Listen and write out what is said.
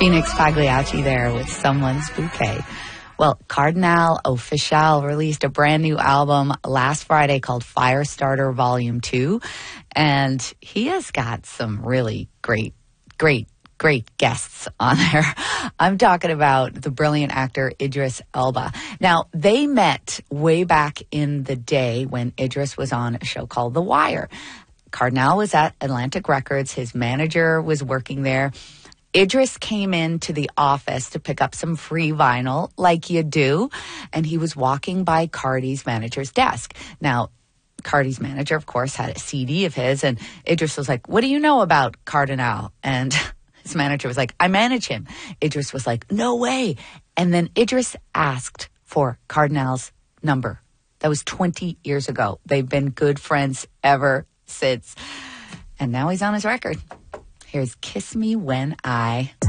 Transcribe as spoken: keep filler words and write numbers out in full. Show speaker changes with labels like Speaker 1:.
Speaker 1: Phoenix Pagliacci there with Someone's Bouquet. Well, Cardinal Offishall released a brand new album last Friday called Firestarter Volume two. And he has got some really great, great, great guests on there. I'm talking about the brilliant actor Idris Elba. Now, they met way back in the day when Idris was on a show called The Wire. Cardinal was at Atlantic Records. His manager was working there. Idris came into the office to pick up some free vinyl, like you do, and he was walking by Cardi's manager's desk. Now, Cardi's manager, of course, had a C D of his, and Idris was like, "What do you know about Cardinal?" And his manager was like, "I manage him." Idris was like, "No way." And then Idris asked for Cardinal's number. That was twenty years ago. They've been good friends ever since. And now he's on his record. Here's Kiss Me When I...